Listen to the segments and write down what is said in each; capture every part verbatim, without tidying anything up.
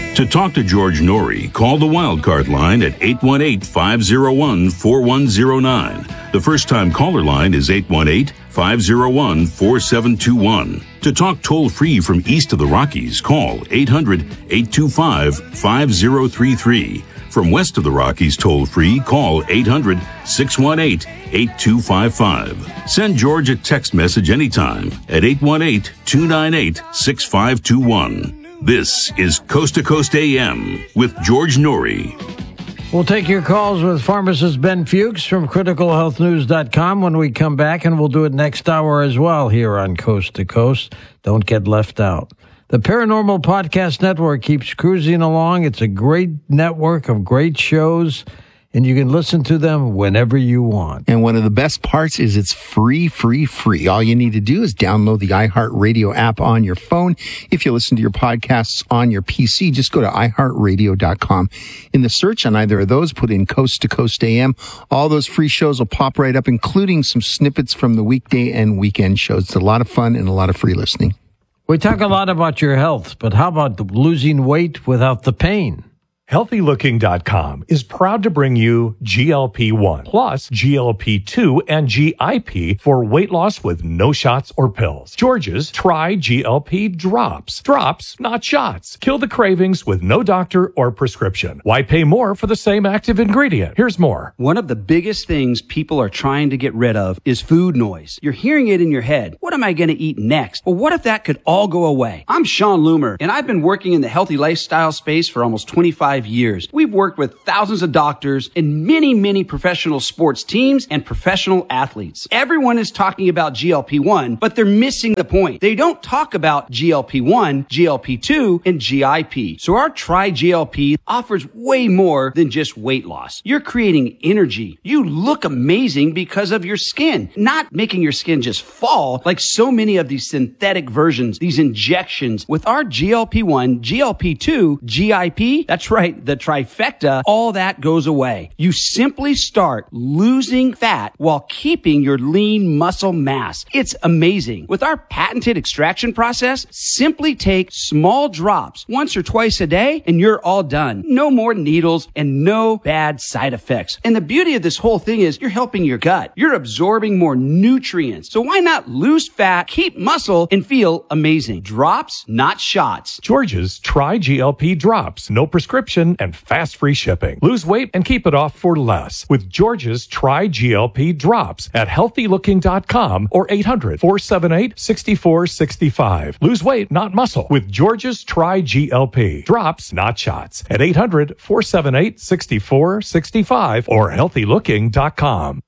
To talk to George Norrie, call the Wildcard line at eight one eight, five oh one, four one oh nine. The first-time caller line is eight one eight, five oh one, four seven two one. To talk toll-free from east of the Rockies, call eight hundred, eight two five, five oh three three. From west of the Rockies toll-free, call eight hundred, six one eight, eight two five five. Send George a text message anytime at eight one eight, two nine eight, six five two one. This is Coast to Coast A M with George Norrie. We'll take your calls with pharmacist Ben Fuchs from critical health news dot com when we come back, and we'll do it next hour as well here on Coast to Coast. Don't get left out. The Paranormal Podcast Network keeps cruising along. It's a great network of great shows, and you can listen to them whenever you want. And one of the best parts is it's free, free, free. All you need to do is download the iHeartRadio app on your phone. If you listen to your podcasts on your P C, just go to i heart radio dot com. In the search on either of those, put in Coast to Coast A M. All those free shows will pop right up, including some snippets from the weekday and weekend shows. It's a lot of fun and a lot of free listening. We talk a lot about your health, but how about losing weight without the pain? healthy looking dot com is proud to bring you G L P one plus G L P two and G I P for weight loss with no shots or pills. George's Try G L P Drops. Drops, not shots. Kill the cravings with no doctor or prescription. Why pay more for the same active ingredient? Here's more. One of the biggest things people are trying to get rid of is food noise. You're hearing it in your head. What am I going to eat next? Well, what if that could all go away? I'm Sean Loomer, and I've been working in the healthy lifestyle space for almost twenty-five years. We've worked with thousands of doctors and many, many professional sports teams and professional athletes. Everyone is talking about G L P one, but they're missing the point. They don't talk about G L P one, G L P two, and G I P. So our Try G L P offers way more than just weight loss. You're creating energy. You look amazing because of your skin, not making your skin just fall like so many of these synthetic versions, these injections. With our G L P one, G L P two, G I P, that's right, the trifecta, all that goes away. You simply start losing fat while keeping your lean muscle mass. It's amazing. With our patented extraction process, simply take small drops once or twice a day and you're all done. No more needles and no bad side effects. And the beauty of this whole thing is you're helping your gut. You're absorbing more nutrients. So why not lose fat, keep muscle, and feel amazing? Drops, not shots. George's Try G L P Drops. No prescription and fast free shipping. Lose weight and keep it off for less with George's Try G L P Drops at healthy looking dot com or eight hundred, four seven eight, six four six five. Lose weight, not muscle with George's Try G L P Drops, not shots at eight hundred, four seven eight, six four six five or healthy looking dot com.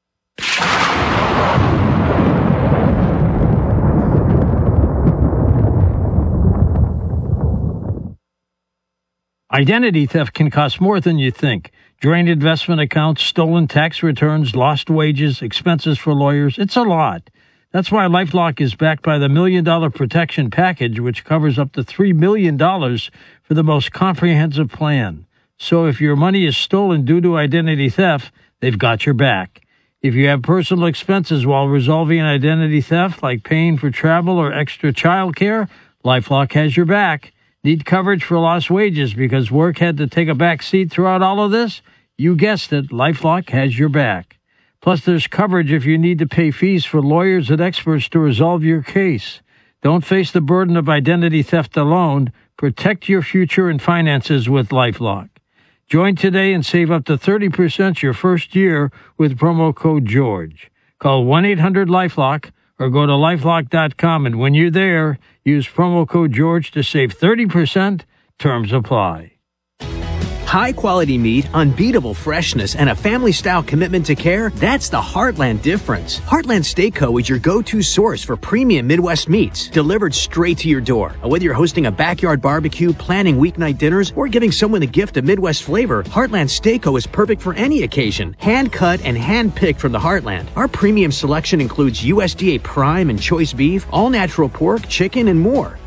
Identity theft can cost more than you think. Drained investment accounts, stolen tax returns, lost wages, expenses for lawyers. It's a lot. That's why LifeLock is backed by the Million Dollar Protection Package, which covers up to three million dollars for the most comprehensive plan. So if your money is stolen due to identity theft, they've got your back. If you have personal expenses while resolving identity theft, like paying for travel or extra child care, LifeLock has your back. Need coverage for lost wages because work had to take a back seat throughout all of this? You guessed it, LifeLock has your back. Plus, there's coverage if you need to pay fees for lawyers and experts to resolve your case. Don't face the burden of identity theft alone. Protect your future and finances with LifeLock. Join today and save up to thirty percent your first year with promo code George. Call one eight hundred LifeLock or go to lifelock dot com, and when you're there, use promo code George to save thirty percent. Terms apply. High-quality meat, unbeatable freshness, and a family-style commitment to care, that's the Heartland difference. Heartland Steak Co. is your go-to source for premium Midwest meats, delivered straight to your door. Whether you're hosting a backyard barbecue, planning weeknight dinners, or giving someone a gift of Midwest flavor, Heartland Steak Co. is perfect for any occasion. Hand-cut and hand-picked from the Heartland. Our premium selection includes U S D A prime and choice beef, all-natural pork, chicken, and more.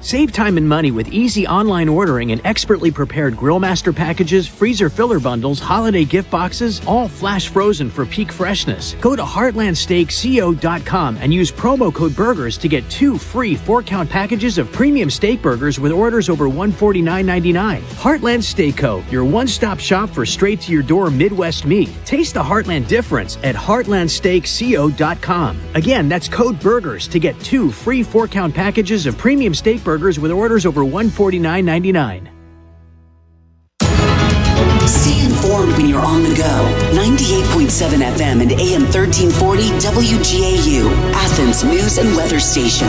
Save time and money with easy online ordering and expertly prepared Grillmaster packages, freezer filler bundles, holiday gift boxes, all flash frozen for peak freshness. Go to heartland steak co dot com and use promo code BURGERS to get two free four-count packages of premium steak burgers with orders over one hundred forty-nine ninety-nine. Heartland Steak Co., your one-stop shop for straight-to-your-door Midwest meat. Taste the Heartland difference at heartland steak co dot com. Again, that's code BURGERS to get two free four-count packages of premium steak burgers with orders over one hundred forty-nine ninety-nine. Stay informed when you're on the go. ninety-eight point seven F M and A M thirteen forty W G A U, Athens News and Weather Station.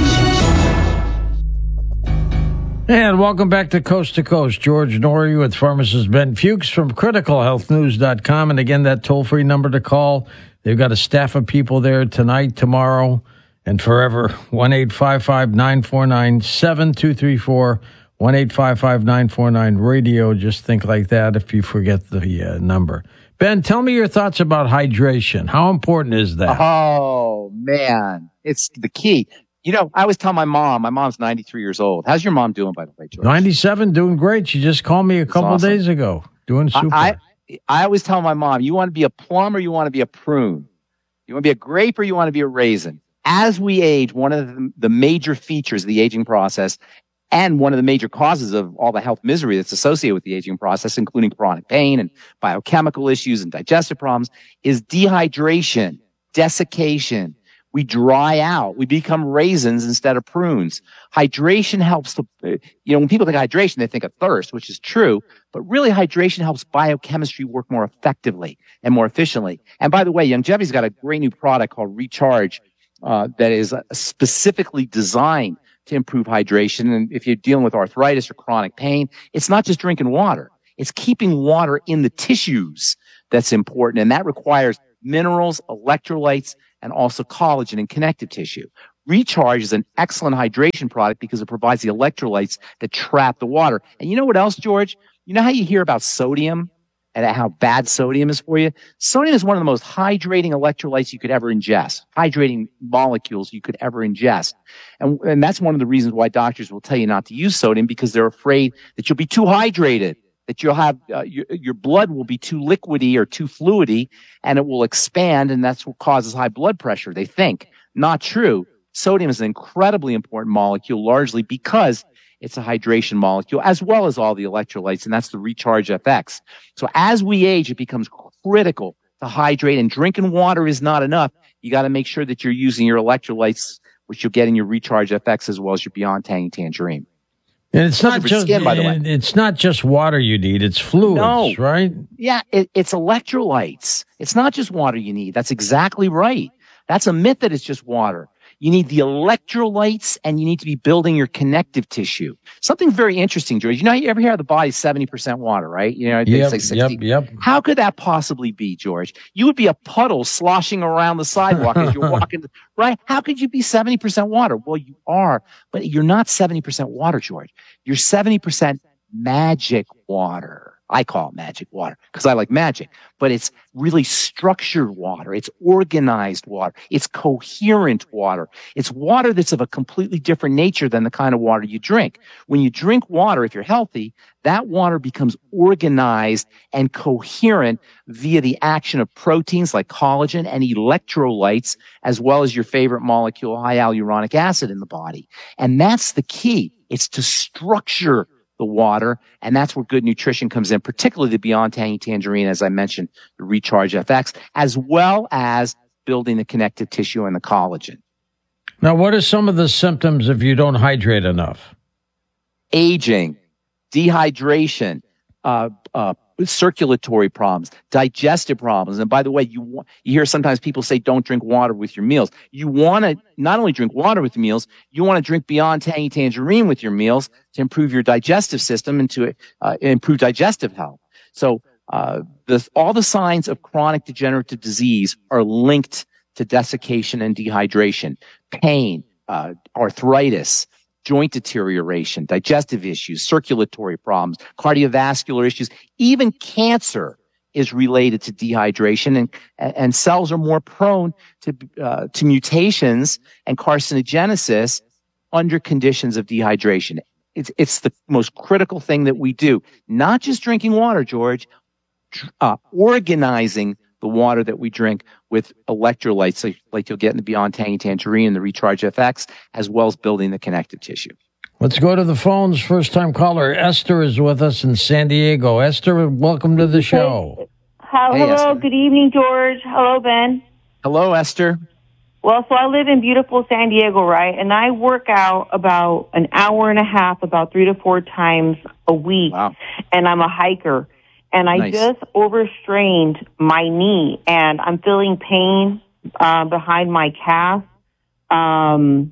And welcome back to Coast to Coast. George Norrie with pharmacist Ben Fuchs from critical health news dot com. And again, that toll-free number to call. They've got a staff of people there tonight, tomorrow, and forever. one eight five five nine four nine seven two three four. one eight five five nine four nine radio. Just think like that if you forget the uh, number. Ben, tell me your thoughts about hydration. How important is that? Oh, man. It's the key. You know, I always tell my mom, my mom's ninety-three years old. How's your mom doing, by the way, George? ninety-seven, doing great. She just called me a couple awesome. days ago. Doing super. I, I, I always tell my mom, you want to be a plum or you want to be a prune? You want to be a grape or you want to be a raisin? As we age, one of the, the major features of the aging process and one of the major causes of all the health misery that's associated with the aging process, including chronic pain and biochemical issues and digestive problems, is dehydration, desiccation. We dry out. We become raisins instead of prunes. Hydration helps to, you know, when people think hydration, they think of thirst, which is true, but really hydration helps biochemistry work more effectively and more efficiently. And by the way, Youngevity's got a great new product called Recharge uh, that is uh, specifically designed to improve hydration. And if you're dealing with arthritis or chronic pain, it's not just drinking water. It's keeping water in the tissues that's important. And that requires minerals, electrolytes, and also collagen and connective tissue. Recharge is an excellent hydration product because it provides the electrolytes that trap the water. And you know what else, George? You know how you hear about sodium and how bad sodium is for you? Sodium is one of the most hydrating electrolytes you could ever ingest, hydrating molecules you could ever ingest. And, and that's one of the reasons why doctors will tell you not to use sodium, because they're afraid that you'll be too hydrated, that you'll have, uh, your, your blood will be too liquidy or too fluidy, and it will expand, and that's what causes high blood pressure, they think. Not true. Sodium is an incredibly important molecule, largely because it's a hydration molecule, as well as all the electrolytes, and that's the Recharge F X. So as we age, it becomes critical to hydrate, and drinking water is not enough. You got to make sure that you're using your electrolytes, which you'll get in your Recharge F X, as well as your Beyond Tangy Tangerine. And it's not just skin, by the way. It's not just water you need; it's fluids, no. right? Yeah, it, it's electrolytes. It's not just water you need. That's exactly right. That's a myth that it's just water. You need the electrolytes, and you need to be building your connective tissue. Something very interesting, George. You know, you ever hear the body's seventy percent water, right? You know, they yep, say sixty. Yep, yep. How could that possibly be, George? You would be a puddle sloshing around the sidewalk as you're walking, right? How could you be seventy percent water? Well, you are, but you're not seventy percent water, George. You're seventy percent magic water. I call it magic water because I like magic, but it's really structured water. It's organized water. It's coherent water. It's water that's of a completely different nature than the kind of water you drink. When you drink water, if you're healthy, that water becomes organized and coherent via the action of proteins like collagen and electrolytes, as well as your favorite molecule, high hyaluronic acid in the body. And that's the key. It's to structure the water, and that's where good nutrition comes in, particularly the Beyond Tangy Tangerine, as I mentioned, the Recharge F X, as well as building the connective tissue and the collagen. Now, what are some of the symptoms if you don't hydrate enough? Aging, dehydration, uh, uh, circulatory problems, digestive problems. And by the way, you want, you hear sometimes people say don't drink water with your meals. You want to not only drink water with meals, you want to drink Beyond Tangy Tangerine with your meals to improve your digestive system and to uh, improve digestive health. So uh, the, all the signs of chronic degenerative disease are linked to desiccation and dehydration, pain, uh, arthritis, joint deterioration, digestive issues, circulatory problems, cardiovascular issues. Even cancer is related to dehydration, and, and cells are more prone to, uh, to mutations and carcinogenesis under conditions of dehydration. It's, it's the most critical thing that we do. Not just drinking water, George, uh, organizing the water that we drink with electrolytes, like, like you'll get in the Beyond Tangy Tangerine and the Recharge F X, as well as building the connective tissue. Let's go to the phones. First time caller Esther is with us in San Diego. Esther, welcome to the show. Hello, Hey, hello. Esther. Good evening, George. Hello, Ben. Hello, Esther. Well, so I live in beautiful San Diego, right? And I work out about an hour and a half, about three to four times a week. Wow. And I'm a hiker. And I Nice. just overstrained my knee, and I'm feeling pain uh, behind my calf. Um,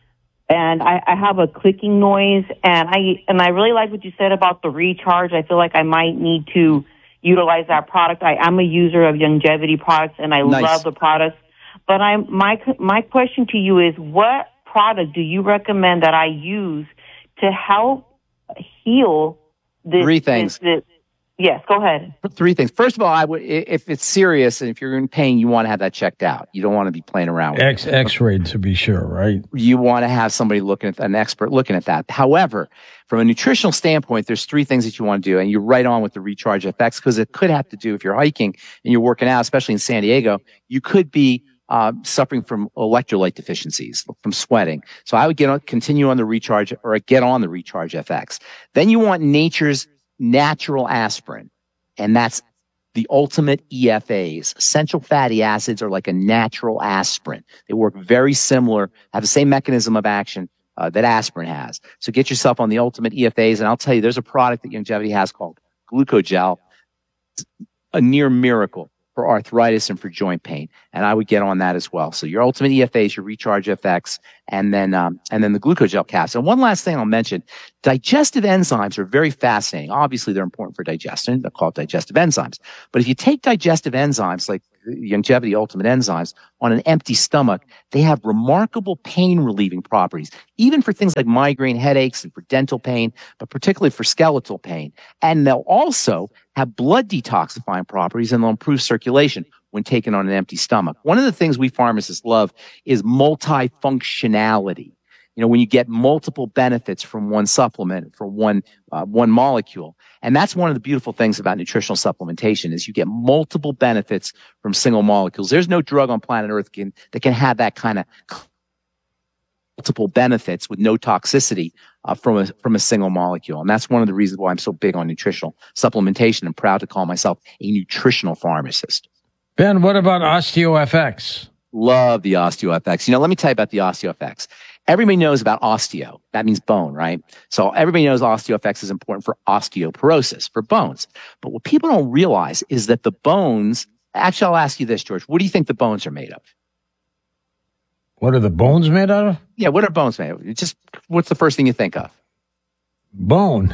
and I, I have a clicking noise, and I and I really like what you said about the Recharge. I feel like I might need to utilize that product. I am a user of longevity products, and I Nice. love the products. But I'm my my question to you is, what product do you recommend that I use to help heal this? Three things. This, this, yes, go ahead. Three things. First of all, I would, if it's serious and if you're in pain, you want to have that checked out. You don't want to be playing around with X X-rayed to be sure, right? You want to have somebody looking at an expert looking at that. However, from a nutritional standpoint, there's three things that you want to do, and you're right on with the Recharge F X, because it could have to do if you're hiking and you're working out, especially in San Diego, you could be uh, suffering from electrolyte deficiencies from sweating. So I would get on, continue on the Recharge or get on the Recharge F X. Then you want nature's natural aspirin, and that's the ultimate E F As. Essential fatty acids are like a natural aspirin. They work very similar, have the same mechanism of action uh, that aspirin has. So get yourself on the ultimate E F As, and I'll tell you, there's a product that Longevity has called Glucogel. It's a near miracle for arthritis and for joint pain, and I would get on that as well. So your ultimate E F As, your Recharge F X, and then um, and then the Glucogel caps. And one last thing I'll mention: digestive enzymes are very fascinating. Obviously, they're important for digestion. They're called digestive enzymes. But if you take digestive enzymes like Longevity Ultimate Enzymes on an empty stomach, they have remarkable pain relieving properties, even for things like migraine headaches and for dental pain, but particularly for skeletal pain. And they'll also have blood detoxifying properties, and they'll improve circulation when taken on an empty stomach. One of the things we pharmacists love is multifunctionality. You know, when you get multiple benefits from one supplement, from one uh, one molecule. And that's one of the beautiful things about nutritional supplementation is you get multiple benefits from single molecules. There's no drug on planet Earth can, that can have that kind of multiple benefits with no toxicity uh, from a from a single molecule. And that's one of the reasons why I'm so big on nutritional supplementation and proud to call myself a nutritional pharmacist. Ben, what about OsteoFX? Love the OsteoFX. You know, let me tell you about the OsteoFX. Everybody knows about osteo. That means bone, right? So everybody knows OsteoFX is important for osteoporosis, for bones. But what people don't realize is that the bones, actually, I'll ask you this, George. What do you think the bones are made of? What are the bones made out of? Yeah, what are bones made of? Just, what's the first thing you think of? Bone.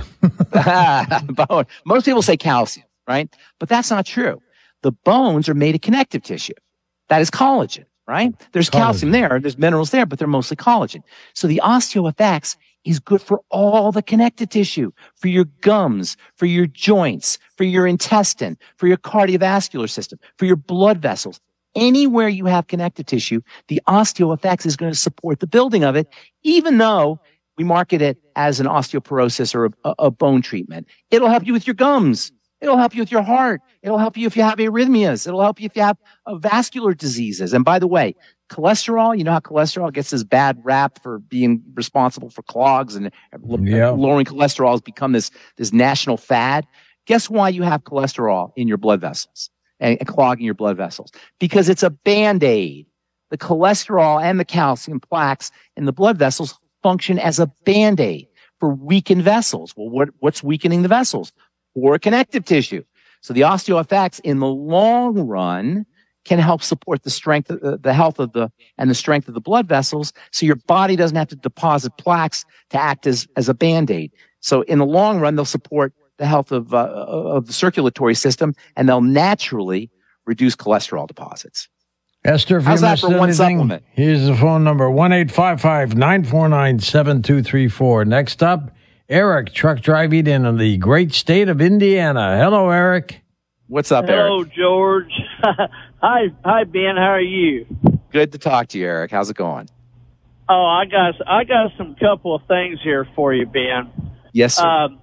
Bone. Most people say calcium, right? But that's not true. The bones are made of connective tissue. That is collagen, right? There's Collagen. calcium there, there's minerals there, but they're mostly collagen. So the OsteoFX is good for all the connective tissue, for your gums, for your joints, for your intestine, for your cardiovascular system, for your blood vessels. Anywhere you have connective tissue, the OsteoFX is going to support the building of it, even though we market it as an osteoporosis or a, a bone treatment. It'll help you with your gums. It'll help you with your heart. It'll help you if you have arrhythmias. It'll help you if you have uh, vascular diseases. And by the way, cholesterol, you know how cholesterol gets this bad rap for being responsible for clogs, and Yeah. lowering cholesterol has become this, this national fad. Guess why you have cholesterol in your blood vessels and, and clogging your blood vessels? Because it's a Band-Aid. The cholesterol and the calcium plaques in the blood vessels function as a Band-Aid for weakened vessels. Well, what, what's weakening the vessels? Or connective tissue. So the OsteoFX in the long run can help support the strength, of the, the health of the, and the strength of the blood vessels. So your body doesn't have to deposit plaques to act as, as a Band-Aid. So in the long run, they'll support the health of, uh, of the circulatory system, and they'll naturally reduce cholesterol deposits. Esther, if How's you that missed for one anything, supplement? here's the phone number, one eight five five, nine four nine, seven two three four. Next up, Eric, truck driving in the great state of Indiana. Hello, Eric. What's up, Hello, Eric? George. hi, hi, Ben. How are you? Good to talk to you, Eric. How's it going? Oh, I got I got some couple of things here for you, Ben. Yes, sir. Um,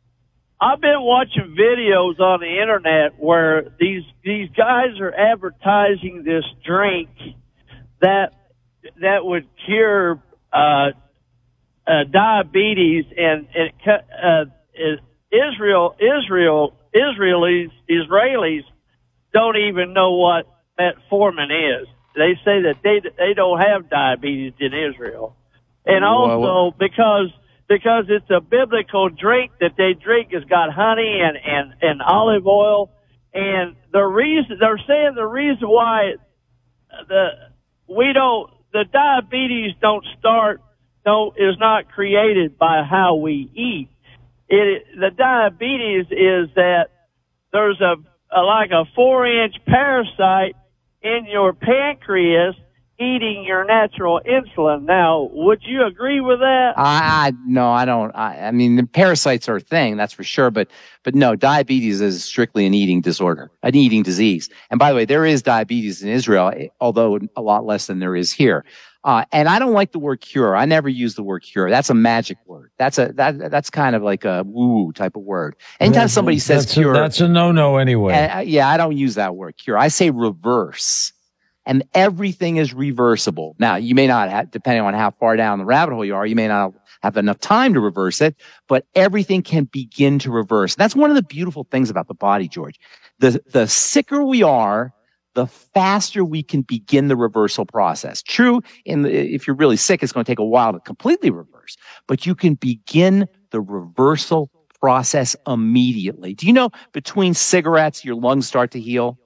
I've been watching videos on the internet where these these guys are advertising this drink that that would cure uh, uh, diabetes, and it uh, is Israel Israel Israelis Israelis don't even know what metformin is. They say that they they don't have diabetes in Israel, and also because because it's a biblical drink that they drink has got honey and and and olive oil, and the reason they're saying the reason why the we don't the diabetes don't start don't is not created by how we eat. It the diabetes is that there's a, a like a four inch parasite in your pancreas eating your natural insulin. Now, would you agree with that? I, I no, I don't. I, I mean, the parasites are a thing, that's for sure. But, but no, diabetes is strictly an eating disorder, an eating disease. And by the way, there is diabetes in Israel, although a lot less than there is here. Uh, and I don't like the word cure. I never use the word cure. That's a magic word. That's a that that's kind of like a woo type of word. Anytime that's, somebody says that's cure, a, that's a no-no anyway. uh, yeah, I don't use that word cure. I say reverse. And everything is reversible. Now, you may not have, depending on how far down the rabbit hole you are, you may not have enough time to reverse it, but everything can begin to reverse. That's one of the beautiful things about the body, George. The, the sicker we are, the faster we can begin the reversal process. True, in the, if you're really sick, it's going to take a while to completely reverse, but you can begin the reversal process immediately. Do you know between cigarettes, your lungs start to heal?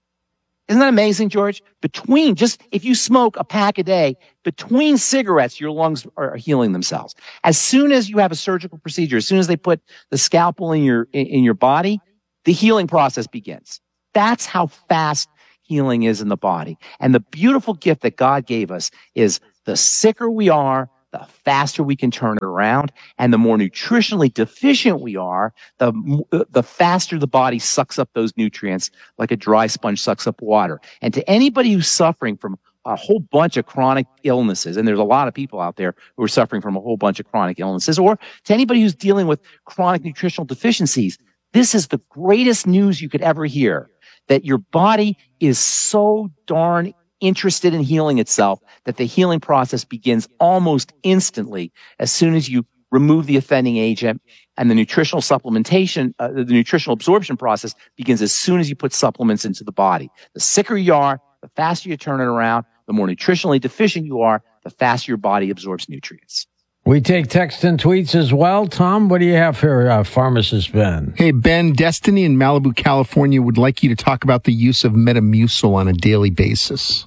Isn't that amazing, George? Between, just if you smoke a pack a day, between cigarettes, your lungs are healing themselves. As soon as you have a surgical procedure, as soon as they put the scalpel in your, in your body, the healing process begins. That's how fast healing is in the body. And the beautiful gift that God gave us is the sicker we are, the faster we can turn it around. And the more nutritionally deficient we are, the, the faster the body sucks up those nutrients like a dry sponge sucks up water. And to anybody who's suffering from a whole bunch of chronic illnesses, and there's a lot of people out there who are suffering from a whole bunch of chronic illnesses, or to anybody who's dealing with chronic nutritional deficiencies, this is the greatest news you could ever hear, that your body is so darn interested in healing itself that the healing process begins almost instantly as soon as you remove the offending agent, and the nutritional supplementation, uh, the nutritional absorption process begins as soon as you put supplements into the body. The sicker you are, the faster you turn it around. The more nutritionally deficient you are, the faster your body absorbs nutrients. We take text and tweets as well. Tom, what do you have for uh, Pharmacist Ben? Hey, Ben, Destiny in Malibu, California would like you to talk about the use of Metamucil on a daily basis.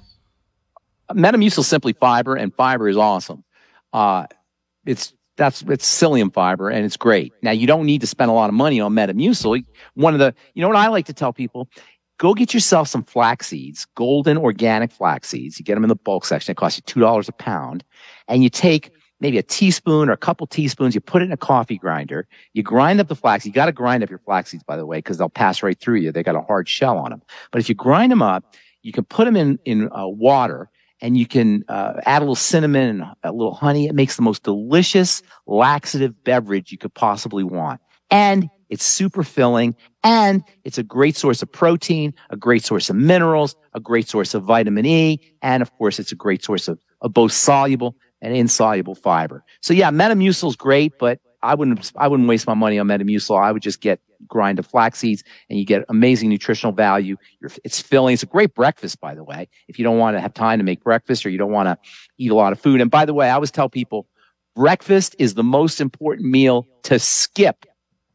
Metamucil is simply fiber, and fiber is awesome. Uh, it's that's it's psyllium fiber, and it's great. Now, you don't need to spend a lot of money on Metamucil. One of the, you know what I like to tell people? Go get yourself some flax seeds, golden organic flax seeds. You get them in the bulk section. It costs you two dollars a pound. And you take maybe a teaspoon or a couple teaspoons. You put it in a coffee grinder. You grind up the flax. You got to grind up your flax seeds, by the way, because they'll pass right through you. They got a hard shell on them. But if you grind them up, you can put them in, in uh, water. And you can uh, add a little cinnamon and a little honey. It makes the most delicious laxative beverage you could possibly want. And it's super filling. And it's a great source of protein, a great source of minerals, a great source of vitamin E. And, of course, it's a great source of, of both soluble and insoluble fiber. So, yeah, Metamucil is great, but I wouldn't I wouldn't waste my money on Metamucil. I would just get grind of flax seeds, and you get amazing nutritional value. You're, it's filling. It's a great breakfast, by the way, if you don't want to have time to make breakfast or you don't want to eat a lot of food. And by the way, I always tell people, breakfast is the most important meal to skip.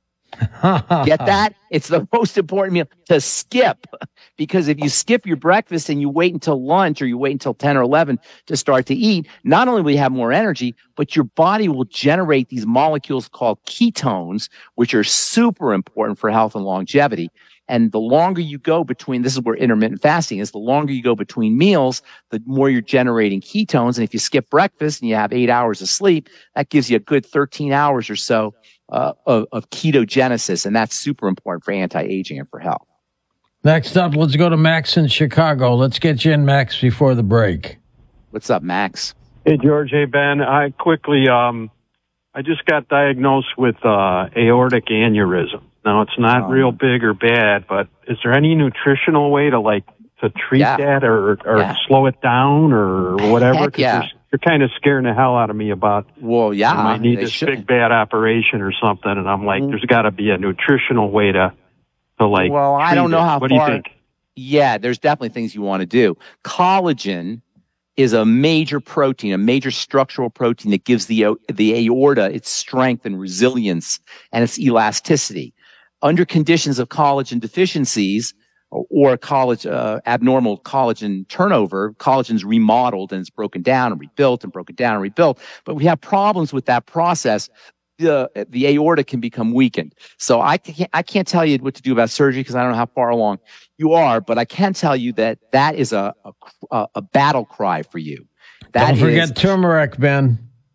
Get that? It's the most important meal to skip, because if you skip your breakfast and you wait until lunch or you wait until ten or eleven to start to eat, not only will you have more energy, but your body will generate these molecules called ketones, which are super important for health and longevity. And the longer you go between, this is where intermittent fasting is, the longer you go between meals, the more you're generating ketones. And if you skip breakfast and you have eight hours of sleep, that gives you a good thirteen hours or so Uh, of, of ketogenesis, and that's super important for anti-aging and for health. Next up, let's go to Max in Chicago. Let's get you in, Max, before the break. What's up, Max? Hey, George. Hey, Ben. I quickly, um, I just got diagnosed with uh, aortic aneurysm. Now, it's not um, real big or bad, but is there any nutritional way to, like, to treat yeah. that or, or yeah. slow it down or whatever? Heck yeah. You're, you're kind of scaring the hell out of me about, well, yeah, I might need this should. big, bad operation or something. And I'm like, mm-hmm. there's got to be a nutritional way to, to like, well, I don't know it. how what far. do you think? Yeah, there's definitely things you want to do. Collagen is a major protein, a major structural protein that gives the the aorta its strength and resilience and its elasticity. Under conditions of collagen deficiencies or, or collagen, uh, abnormal collagen turnover, collagen's remodeled and it's broken down and rebuilt and broken down and rebuilt. But we have problems with that process. The, the aorta can become weakened. So I can't, I can't tell you what to do about surgery because I don't know how far along you are, but I can tell you that that is a, a, a battle cry for you. That don't forget is, turmeric, Ben.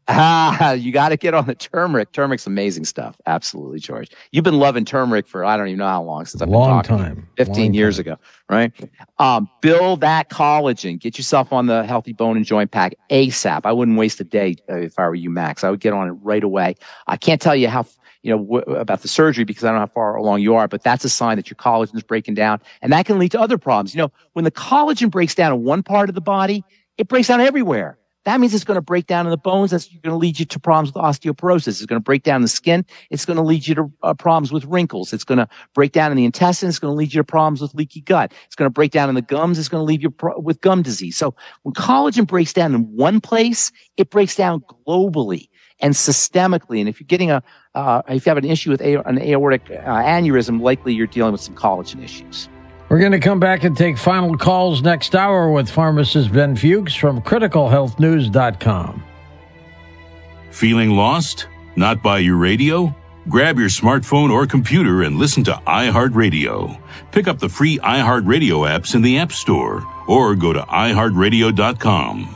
Ah, you got to get on the turmeric. Turmeric's amazing stuff. Absolutely, George. You've been loving turmeric for I don't even know how long since I've been long talking. time. Fifteen long years time. ago, right? Um, build that collagen. Get yourself on the Healthy Bone and Joint Pack ASAP. I wouldn't waste a day uh, if I were you, Max. I would get on it right away. I can't tell you how you know w- about the surgery because I don't know how far along you are, but that's a sign that your collagen is breaking down, and that can lead to other problems. You know, when the collagen breaks down in one part of the body, it breaks down everywhere. That means it's going to break down in the bones. That's going to lead you to problems with osteoporosis. It's going to break down the skin. It's going to lead you to uh, problems with wrinkles. It's going to break down in the intestines. It's going to lead you to problems with leaky gut. It's going to break down in the gums. It's going to leave you pro- with gum disease. So when collagen breaks down in one place, it breaks down globally and systemically. And if you're getting a, uh, if you have an issue with a- an aortic uh, aneurysm, likely you're dealing with some collagen issues. We're going to come back and take final calls next hour with pharmacist Ben Fuchs from critical health news dot com. Feeling lost? Not by your radio? Grab your smartphone or computer and listen to iHeartRadio. Pick up the free iHeartRadio apps in the App Store or go to i heart radio dot com.